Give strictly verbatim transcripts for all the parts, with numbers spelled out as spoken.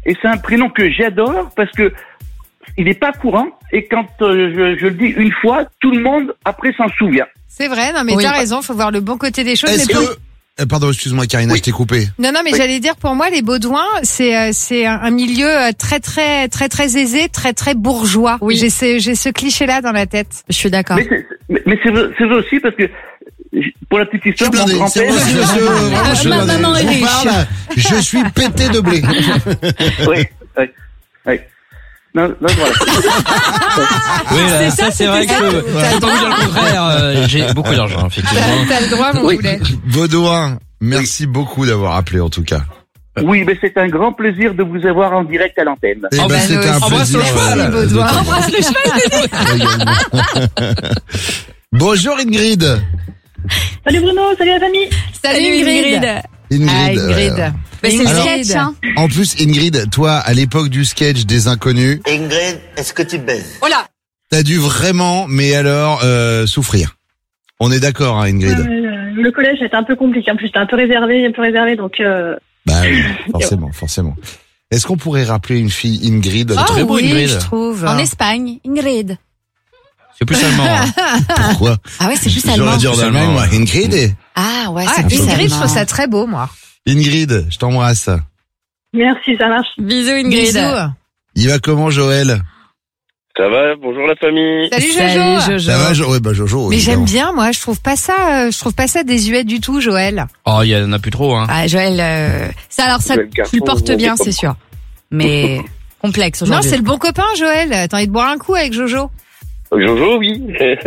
et c'est un prénom que j'adore parce que il n'est pas courant et quand euh, je, je le dis une fois, tout le monde après s'en souvient. C'est vrai, non mais Oui. t'as raison, faut voir le bon côté des choses. Est-ce mais que... pour- Euh, Pardon, excuse-moi Karina, Oui. je t'ai coupé. Non, non, mais Oui. j'allais dire pour moi les Baudouins, c'est euh, c'est un, un milieu euh, très très très très aisé, très très bourgeois. Oui. J'ai ce j'ai ce cliché-là dans la tête. Je suis d'accord. Mais c'est, mais, mais c'est, vrai, c'est vrai aussi parce que pour la petite Je suis histoire, mon blindé, c'est grand-père. moi aussi, monsieur. Vraiment, je suis Ma blindé. maman est Je vous riche. parle, je suis pété de blé. Oui, oui, oui. Non, non, voilà. Oui, là, C'est ça, ça, c'est vrai que c'était je ça. peux pas vous dire le contraire. euh, J'ai beaucoup d'argent, effectivement. T'as le droit, mon Oui. poulet. Baudouin, merci beaucoup d'avoir appelé en tout cas. Oui, mais c'est un grand plaisir de vous avoir en direct à l'antenne. Eh Oh, ben, bah, c'était un embrasse plaisir. le cheval. euh, Baudouin. de- Embrasse le cheval. Bonjour Ingrid. Salut Bruno, salut la famille. Salut Ingrid. Ingrid. Ah, Ingrid. euh, Mais c'est le Alors- sketch, hein. en plus, Ingrid, toi, à l'époque du sketch des Inconnus, Ingrid, est-ce que tu baises? Oh là. t'as dû vraiment, mais alors, euh, souffrir. On est d'accord, hein, Ingrid. Euh, le collège était un peu compliqué. En plus, j'étais un peu réservé, un peu réservé, donc euh, Bah oui, forcément, forcément. Est-ce qu'on pourrait rappeler une fille Ingrid Oh très beau, oui, Ingrid. je trouve. En Espagne, Ingrid. C'est plus allemand. Hein. Pourquoi Ah ouais, c'est plus allemand. J'aurais dit en C'est allemand, allemand, moi. ouais. Ingrid. Ah ouais, Ah, c'est plus Ingrid, je allemand. trouve ça très beau, moi. Ingrid, je t'embrasse. merci, ça marche. Bisous Ingrid. Bisous. Il va comment, Joël? Ça va, bonjour la famille. Salut Jojo. Salut Jojo. Ça va, Jo- ouais, bah, Jojo. Mais évidemment. j'aime bien, moi. Je trouve pas ça, euh, je trouve pas ça désuet du tout, Joël. Oh, il y en a plus trop, hein. Ah Joël, euh, ça alors ça Joël Garçon, tu le portes bon, bien, c'est c'est sûr. Mais complexe Non, aujourd'hui. c'est le bon copain, Joël. T'as envie de boire un coup avec Jojo? Jojo, oui.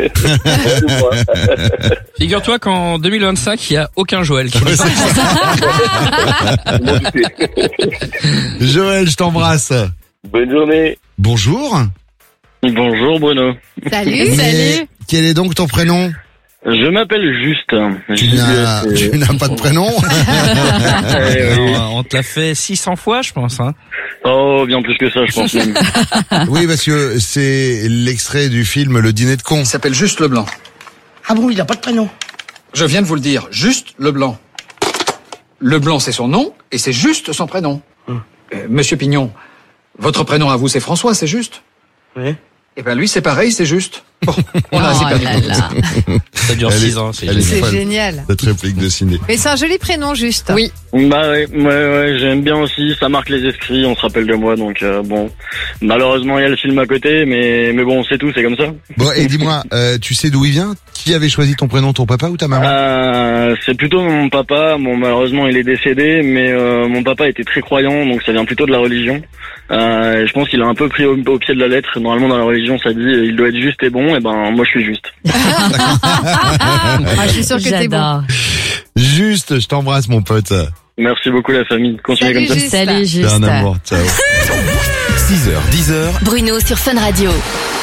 Figure-toi qu'en deux mille vingt-cinq, il y a aucun Joël qui est Joël, je t'embrasse. Bonne journée. Bonjour. Bonjour Bruno. Salut. Mais quel est donc ton prénom? Je m'appelle Juste. Tu n'as, tu n'as pas de prénom? Eh oui. On te l'a fait six cents fois, je pense, hein. Oh, bien plus que ça, je pense même. Oui, parce que c'est l'extrait du film Le Dîner de con. Il s'appelle Juste Leblanc. Ah bon, il n'a pas de prénom. Je viens de vous le dire, Juste Leblanc. Leblanc, c'est son nom, et c'est Juste son prénom. Euh, Monsieur Pignon, votre prénom à vous, c'est François, c'est juste? Oui. Eh ben lui, c'est pareil, c'est juste. Bon, on a Oh assez perdu. là là. Ça dure Elle six est- ans, c'est elle est génial. C'est folle. génial. Cette réplique de ciné. Mais c'est un joli prénom, juste. Oui. Bah ouais, ouais, ouais, j'aime bien aussi. Ça marque les esprits, on se rappelle de moi, donc euh, bon. Malheureusement, il y a le film à côté, mais mais bon, c'est tout, c'est comme ça. Bon, et dis-moi, euh, tu sais d'où il vient? Qui avait choisi ton prénom, ton papa ou ta maman? Euh, c'est plutôt mon papa. Bon, malheureusement, il est décédé, mais euh, mon papa était très croyant, donc ça vient plutôt de la religion. Euh, je pense qu'il a un peu pris au, au pied de la lettre. Normalement, dans la religion, ça dit euh, il doit être juste et bon. Et ben, moi, je suis juste. Ah, je suis sûre que t'es bon. J'adore. Juste, je t'embrasse, mon pote. Merci beaucoup, la famille. Continuez Salut, comme ça. Juste. Salut T'es Juste. un amour, ciao. six heures, dix heures. Bruno sur Fun Radio.